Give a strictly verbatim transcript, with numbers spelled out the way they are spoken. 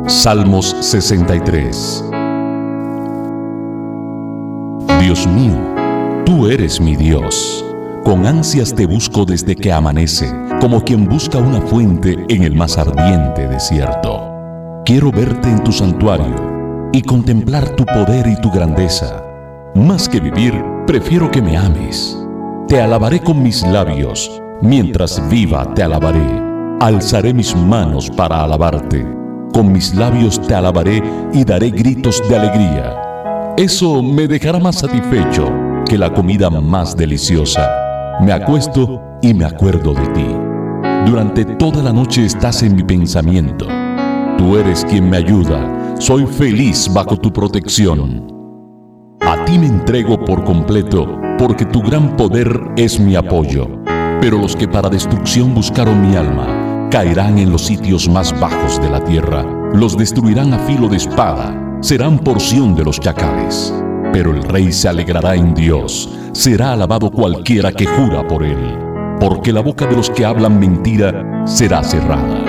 Salmos sesenta y tres. Dios mío, tú eres mi Dios. Con ansias te busco desde que amanece, como quien busca una fuente en el más ardiente desierto. Quiero verte en tu santuario y contemplar tu poder y tu grandeza. Más que vivir, prefiero que me ames. Te alabaré con mis labios, mientras viva te alabaré. Alzaré mis manos para alabarte. Con mis labios te alabaré y daré gritos de alegría. Eso me dejará más satisfecho que la comida más deliciosa. Me acuesto y me acuerdo de ti. Durante toda la noche estás en mi pensamiento. Tú eres quien me ayuda. Soy feliz bajo tu protección. A ti me entrego por completo, porque tu gran poder es mi apoyo. Pero los que para destrucción buscaron mi alma, caerán en los sitios más bajos de la tierra. Los destruirán a filo de espada. Serán porción de los chacales. Pero el rey se alegrará en Dios. Será alabado cualquiera que jura por él. Porque la boca de los que hablan mentira será cerrada.